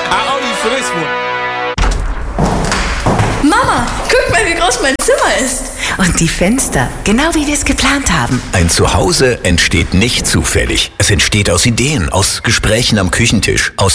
I owe you for this one. Mama, guck mal, wie groß mein Zimmer ist. Und die Fenster, genau wie wir es geplant haben. Ein Zuhause entsteht nicht zufällig. Es entsteht aus Ideen, aus Gesprächen am Küchentisch, aus